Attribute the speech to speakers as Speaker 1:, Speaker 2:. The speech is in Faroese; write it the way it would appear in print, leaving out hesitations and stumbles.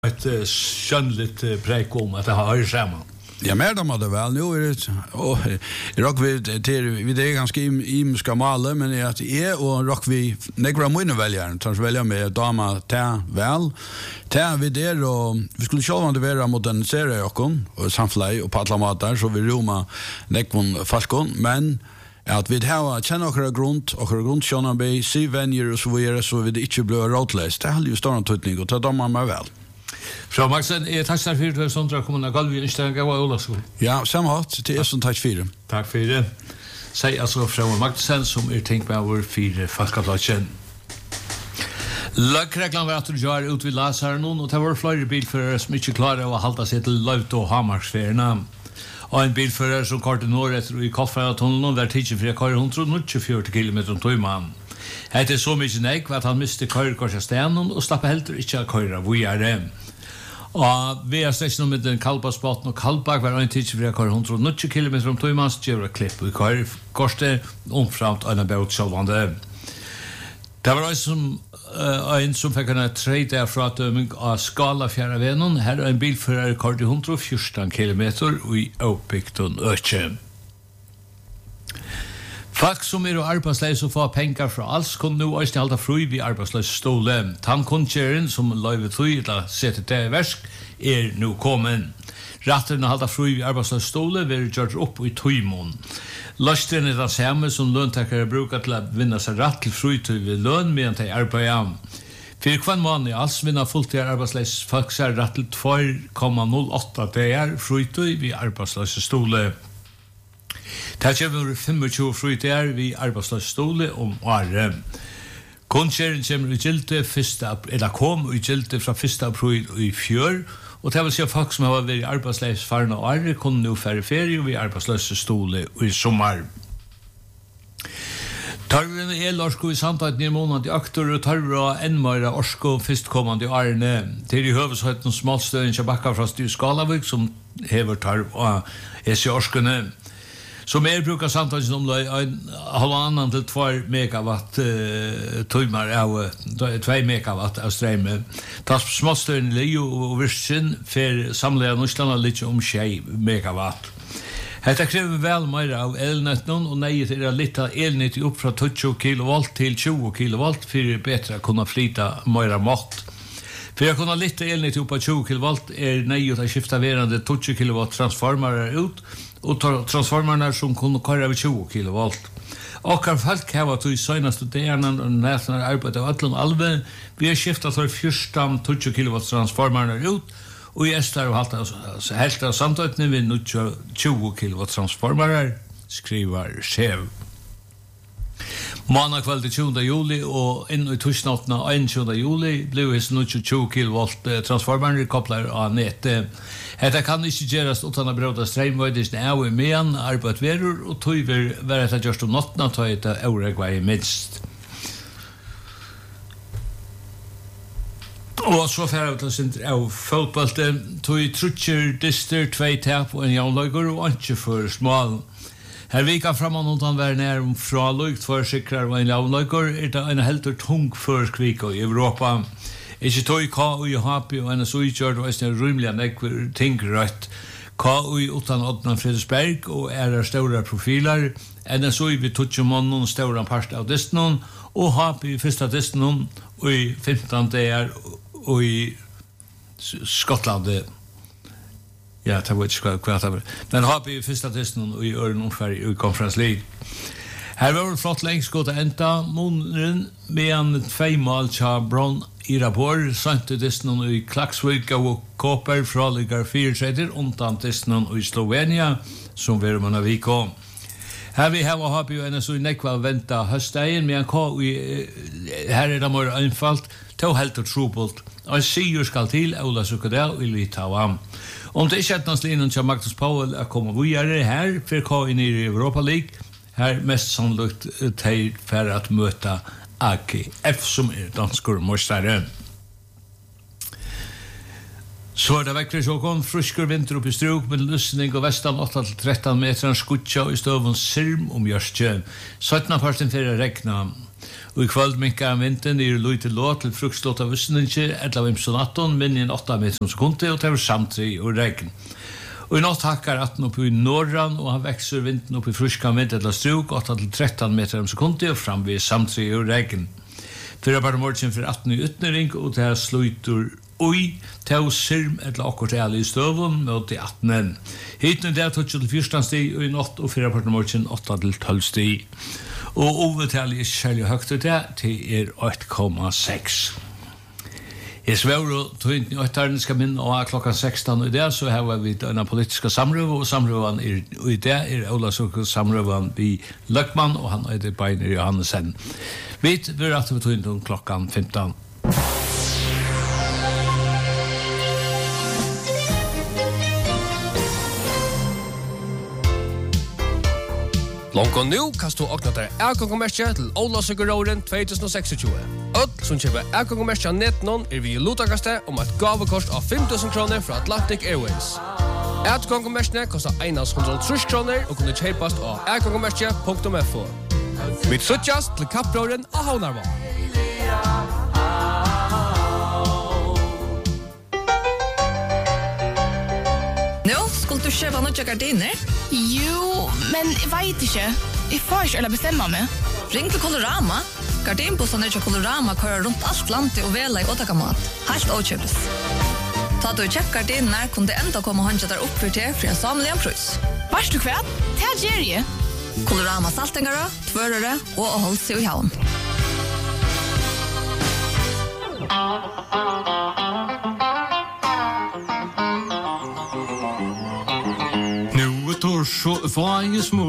Speaker 1: ett skönligt präk om att det har samman.
Speaker 2: Ja, mer de hade väl nu det och rock vi det ganska imska male men är att och rock vi negra minne väljaren så välja med dama ta väl ta vi där och vi skulle själva vara modernisera och samfly och paddla så vi roma nekvon falkon men att vi har känna och grund sjona be se venjer så vi det inte blir rotless det har ju stor tutning och ta dem med väl.
Speaker 1: Så Maxen, tack så mycket för sånt att komma och vi instämmer gå Ola så.
Speaker 2: Ja, samma till er som tack för det.
Speaker 1: Tack för det. Säg alltså från Maxen som tänkt på vår fyra folkaplatsen. Lagreglan var att du gör ut vid Lazar någon och det var fler bilförare som inte klarade att hålla sig till Laut och Hamarsfärna. Och en bilförare som kort norrut i Kollfäratunneln där tidsen för kör 124 km timme. Det är så mycket nej att han miste körkortsstenen och slapp helt inte att köra vidare. Og vi har sett med den Kalbasbåten og Kalbak var en tidsi for jeg kører 190 km timme, så gjør jeg klipp og kører korset omframt en båt sjølvande. Det var en som fikk en 3 dager fratøming av Skalafjæravenen. Her er en bilfører kørt i 114 km og i Åpikton Økje. Folk som er arbeidsløse og får penger fra alls kunne nå også holde fri ved arbeidsløse stole. Tannkundkjøren som løyvet tog til å sette det i versk er nå kommet. Retterne holde fri ved arbeidsløse stole vil gjøre opp i tøymon. Løsten er det samme som løntakere bruker til å vinne seg rett til fritid ved løn medan de arbeider. For hver måned alls vinner fulltid arbeidsløse folk seg rett til 2,08 dager fritid ved arbeidsløse stole. Det kommer 25 fritider vi arbeidsløse stole om året. Kundkjøren kommer i gilde kom i gilde fra 1. april i fjør, og det vil si at folk som har vært i arbeidsløse farne året kunne nå færre ferie vi arbeidsløse stole i sommer. Tarven elorsko i samtidig i måned i aktor og tarver enn mer orsko førstkommende i årene. Til i høveshøyten smalstøyen til bakka fra Styr Skalavik som hever tarv og orskene. Som brukar samtidigt om halvannan till 2 megawatt timmar av 2 megawatt av ström. Tas småstøyen Leo och Virsin för samlade Nordsjælland lite om 6 megawatt. Detta kräver väl mer av elnäten och nej till att lita elnät upp från 20 kV till 20 kV för att bättre kunna flyta mer mått. För att kunna lita elnät upp på 20 kV är nej att skifta verande 20 kV transformare ut och transformarna som kunde köra vid 20 kV. Och folk har varit i senaste dagarna och nästan arbetat av allan alve. Vi har skiftat för första 20 kV transformarna ut och i Estar och helt av samtidigt när vi nu 20 kV transformarer skriver Chev. Måndag kväll till 20 juli och in i torsdagen 21 juli blev det nu 20 kV transformarer kopplar av nätet. Detta kan inte göras utan att bråda strömvöjdes av i medan arbetet verur och tyver var det just om natten att ta ett öregvaj minst. Och så färre till sin av fotbollen tog trutcher dyster 2 tap och en jaunlöjgor och inte för smal. Här vika framan utan var när från lukt försäkrar och en jaunlöjgor är det en helt tung förskvika i Europa. Ikke tog KUI og HAPI og NSUI gjør det en rymlig nekver ting rødt. KUI utan Odnan Fredriksberg og store profiler. NSUI vi tog ikke måneden store part av Disney og HAPI i første Disney og i 15 dager og i Skottland. Ja, det var ikke hva det var. Men HAPI i første Disney og i Ørnumfær i Conference League. Her var det flott lengst gått enda måneden med en 2 mål til Brønn i rapport, sent i Disney i Klaksvik og Kåper fra Ligar 4 undan Disney i Slovenia, som vi er med Viko. Her vi har HAPI og NSUI nekva venta høstdagen, men her er det mer einfalt, to helt og trobult. Og sigur skal til, Ola Sukkadel i Litauen. Om det ikke er linjen til Magnus Powell å komme videre her, for hva inn i Europa League, her mest sannolikt til for å møte AGF som danskor måstare. Så det vekker så kom frusker vinter opp I struk med lysning og vestan 8-13 meter skutja I støvun sirm Jørstjø. 17 parten fyrir regna. Og I kvöld minkar vinteren lute låt til frukslåta vissningi 11-18 min I 8 meter sekundi og det var samtri og regn. Og I natt hakkar 18 opp I norran og han vekser vinden opp I fruska vind eller struk 8-13 meter sekundi og fram ved samtri og regn. Fyrir bare morgen for 18 I utnering og det slutur Oi, tau sirm etla okkort I støvun mot I 18. Hittin det 12-14 stig og I natt og fyrir part morgen 8-12 stig. Og overtali kjærlig høgt det til 8,6. Jeg svær og tøynt I 8 skal minne og klokka 16 I det, så har vi denne politiska samrøv, og samrøvan I det Ola Sukkel samrøvan vi Løkman, og han det Beiner Johannesen. Vi vil rette vi tøynt om klokka 15.
Speaker 3: Longon nu kan du åkna der Erkongomerskja til Olavsøkeråren 2026. Öll som kjøper Erkongomerskja netnon vi I lutakaste om et gavekost av 5.000 kroner fra Atlantic Airways. Erkongomerskene kostar einans 130 kroner og kunne kjøpast av erkongomerskja.fo. Mitt suttjast til kappråren av Havnarvån.
Speaker 4: Skulle du kjøpe noen gardiner?
Speaker 5: Jo, men jeg vet ikke. Jeg får ikke eller bestemme meg.
Speaker 4: Ring til Colorama. Gardinbossene til Colorama kører rundt alt landet og vela I åtakamat. Helt åkjøpes. Ta du kjøpt gardiner, kunne det enda komme håndja der opp for til en samlig prøys.
Speaker 5: Varst du kvært? Det gjør jeg.
Speaker 4: Colorama saltengere, tvørere og holdt seg I havn.
Speaker 1: Så får jeg små